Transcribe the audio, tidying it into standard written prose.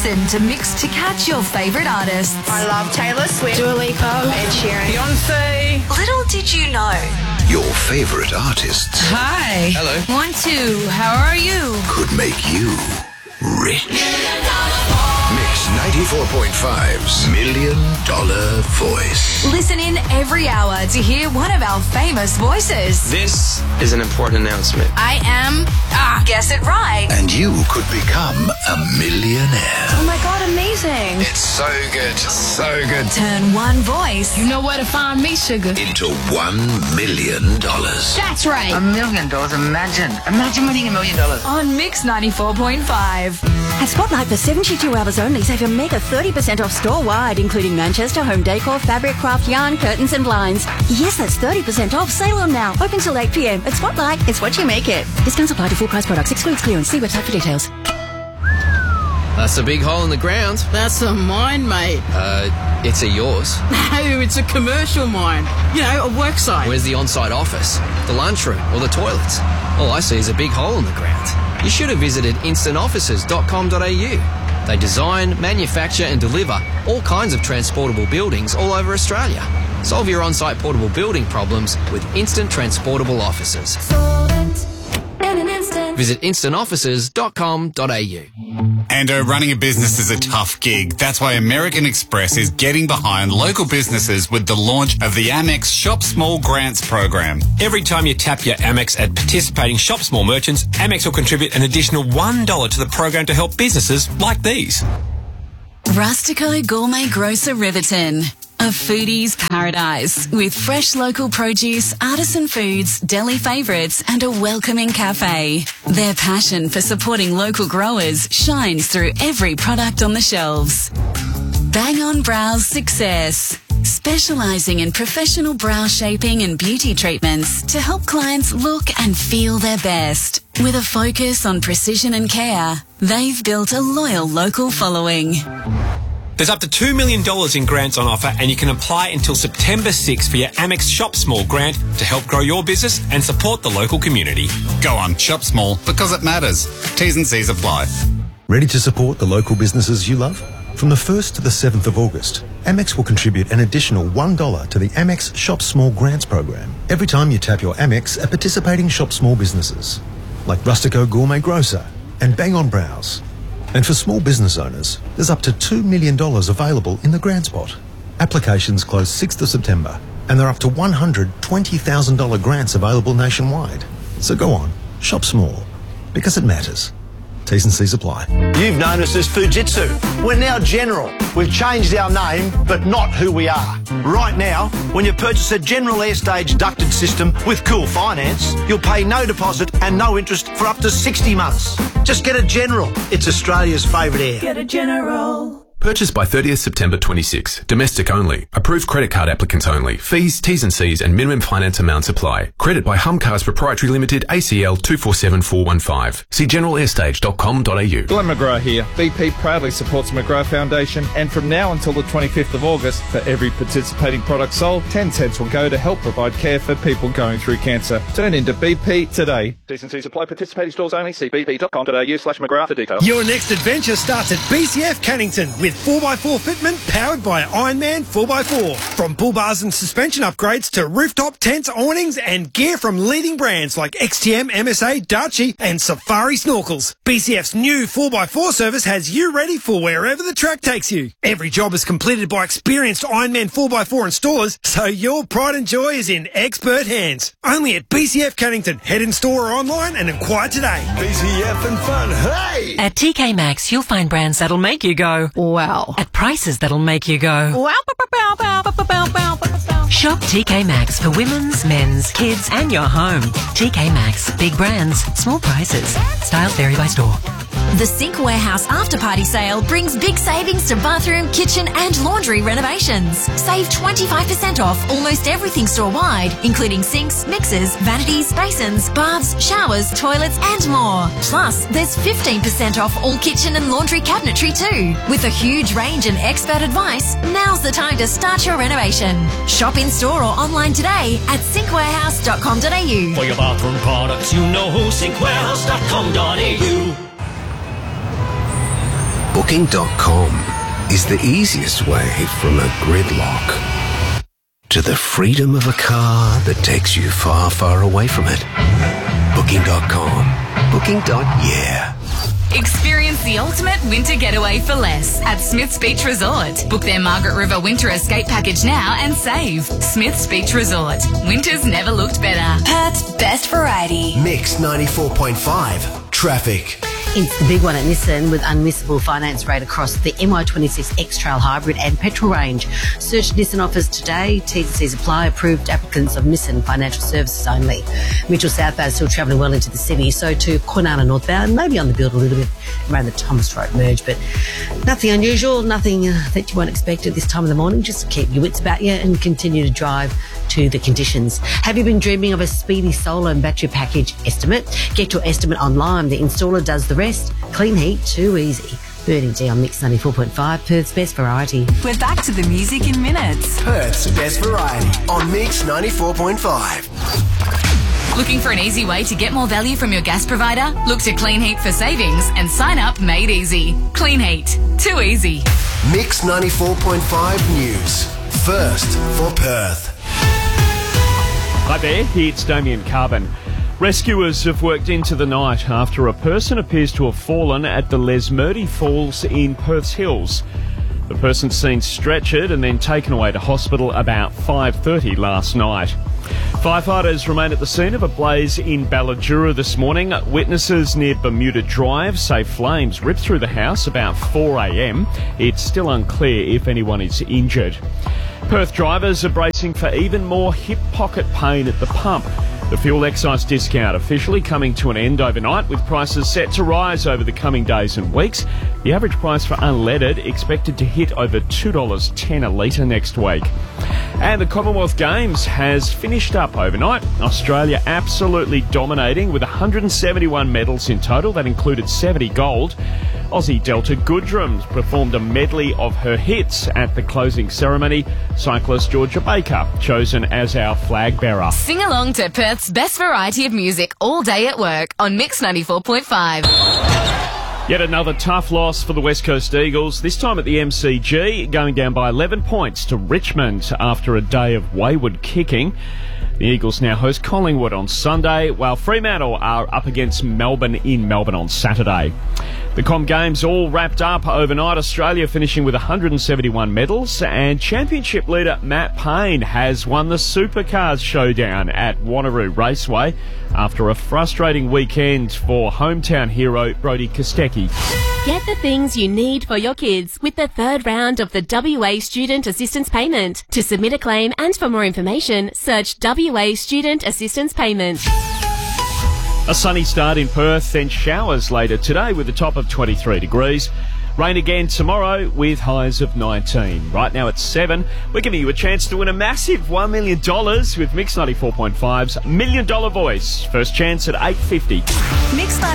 Listen to Mix to catch your favourite artists. I love Taylor Swift, Dua Lipa, Ed Sheeran, Beyonce. Little did you know. Your favourite artists. Hi. Hello. 1, 2, how are you? Could make you rich. Mix 94.5's $1 Million Voice. Listen in every hour to hear one of our famous voices. This is an important announcement. I am... Guess it right. And you could become a millionaire. Oh my God, amazing. It's so good. So good. Turn one voice You know where to find me, sugar. Into $1 million. That's right. $1 million. Imagine winning $1 million. on Mix 94.5. At Spotlight for 72 hours only, save a mega 30% off store-wide, including Manchester, home decor, fabric, craft, yarn, curtains and blinds. Yes, that's 30% off. Sale on now. Open till 8 p.m. At Spotlight, it's what you make it. Discounts apply to full price products. Excludes clearance. See website for details. That's a big hole in the ground. That's a mine, mate. It's a yours. No, it's a commercial mine. You know, a work site. Where's the on-site office, the lunchroom, or the toilets? All I see is a big hole in the ground. You should have visited instantoffices.com.au. They design, manufacture and deliver all kinds of transportable buildings all over Australia. Solve your on-site portable building problems with Instant Transportable Offices. Visit instantoffices.com.au. And running a business is a tough gig. That's why American Express is getting behind local businesses with the launch of the Amex Shop Small Grants program. Every time you tap your Amex at participating Shop Small merchants, Amex will contribute an additional $1 to the program to help businesses like these. Rustico Gourmet Grocer Riverton. A foodie's paradise with fresh local produce, artisan foods, deli favourites and a welcoming cafe. Their passion for supporting local growers shines through every product on the shelves. Bang On Brows Success. Specialising in professional brow shaping and beauty treatments to help clients look and feel their best. With a focus on precision and care, they've built a loyal local following. There's up to $2 million in grants on offer and you can apply until September 6th for your Amex Shop Small grant to help grow your business and support the local community. Go on, shop small because it matters. T's and C's apply. Ready to support the local businesses you love? From the 1st to the 7th of August, Amex will contribute an additional $1 to the Amex Shop Small Grants program every time you tap your Amex at participating Shop Small businesses like Rustico Gourmet Grocer and Bang On Brows. And for small business owners, there's up to $2 million available in the grants pot. Applications close 6th of September, and there are up to $120,000 grants available nationwide. So go on, shop small, because it matters. T's and C's apply. You've known us as Fujitsu. We're now General. We've changed our name, but not who we are. Right now, when you purchase a General Airstage ducted system with Cool Finance, you'll pay no deposit and no interest for up to 60 months. Just get a General. It's Australia's favourite air. Get a General. Purchased by 30th September 26. Domestic only. Approved credit card applicants only. Fees, T's and C's and minimum finance amounts apply. Credit by Humcars Proprietary Limited, ACL 247415. See generalairstage.com.au. Glenn McGrath here. BP proudly supports McGrath Foundation, and from now until the 25th of August, for every participating product sold, 10 cents will go to help provide care for people going through cancer. Turn into BP today. T's and C's apply. Participating stores only. See bp.com.au/McGrath for details. Your next adventure starts at BCF Cannington with 4x4 fitment powered by Ironman 4x4. From bull bars and suspension upgrades to rooftop tents, awnings and gear from leading brands like XTM, MSA, Darchi and Safari Snorkels. BCF's new 4x4 service has you ready for wherever the track takes you. Every job is completed by experienced Ironman 4x4 installers, so your pride and joy is in expert hands. Only at BCF Cannington. Head in store or online and inquire today. BCF and fun, hey! At TK Maxx, you'll find brands that'll make you go, wow. At prices that'll make you go, wow. Shop TK Maxx for women's, men's, kids and your home. TK Maxx. Big brands, small prices. Styles vary by store. The Sink Warehouse After Party Sale brings big savings to bathroom, kitchen and laundry renovations. Save 25% off almost everything store-wide, including sinks, mixers, vanities, basins, baths, showers, toilets and more. Plus, there's 15% off all kitchen and laundry cabinetry too. With a huge range and expert advice, now's the time to start your renovation. Shop in-store or online today at sinkwarehouse.com.au. For your bathroom products, you know who, sinkwarehouse.com.au. Booking.com is the easiest way from a gridlock to the freedom of a car that takes you far, far away from it. Booking.com. Booking.yeah. Experience the ultimate winter getaway for less at Smith's Beach Resort. Book their Margaret River Winter Escape package now and save. Smith's Beach Resort. Winter's never looked better. Perth's best variety. Mix 94.5. Traffic. It's the big one at Nissan with unmissable finance rate across the MY26 X-Trail Hybrid and petrol range. Search Nissan offers today. T's and C's apply. Approved applicants of Nissan Financial Services only. Mitchell southbound still travelling well into the city. So too Kwinana northbound, maybe on the build a little bit around the Thomas Road merge, but nothing unusual, nothing that you won't expect at this time of the morning. Just keep your wits about you and continue to drive to the conditions. Have you been dreaming of a speedy solar and battery package estimate? Get your estimate online. The installer does the rest. Clean heat, too easy. Bernie D on Mix 94.5, Perth's best variety. We're back to the music in minutes. Perth's best variety on Mix 94.5. Looking for an easy way to get more value from your gas provider? Look to Clean Heat for savings and sign up Made Easy. Clean Heat. Too easy. Mix 94.5 News. First for Perth. Hi there, it's Damien Carbon. Rescuers have worked into the night after a person appears to have fallen at the Lesmurdy Falls in Perth's Hills. The person's seen stretchered and then taken away to hospital about 5:30 last night. Firefighters remain at the scene of a blaze in Balladura this morning. Witnesses near Bermuda Drive say flames ripped through the house about 4 a.m. It's still unclear if anyone is injured. Perth drivers are bracing for even more hip pocket pain at the pump. The fuel excise discount officially coming to an end overnight, with prices set to rise over the coming days and weeks. The average price for unleaded expected to hit over $2.10 a litre next week. And the Commonwealth Games has finished up overnight. Australia absolutely dominating with 171 medals in total. That included 70 gold. Aussie Delta Goodrum performed a medley of her hits at the closing ceremony. Cyclist Georgia Baker chosen as our flag bearer. Sing along to Perth's best variety of music all day at work on Mix 94.5. Yet another tough loss for the West Coast Eagles, this time at the MCG, going down by 11 points to Richmond after a day of wayward kicking. The Eagles now host Collingwood on Sunday, while Fremantle are up against Melbourne in Melbourne on Saturday. The Com Games all wrapped up overnight, Australia finishing with 171 medals, and Championship leader Matt Payne has won the Supercars Showdown at Wanneroo Raceway after a frustrating weekend for hometown hero Brodie Kostecki. Get the things you need for your kids with the third round of the WA Student Assistance Payment. To submit a claim and for more information, search WA Student Assistance Payment. A sunny start in Perth, then showers later today with a top of 23 degrees. Rain again tomorrow with highs of 19. Right now it's 7. We're giving you a chance to win a massive $1 million with Mix 94.5's $1 Million Voice. First chance at 8:50. Mix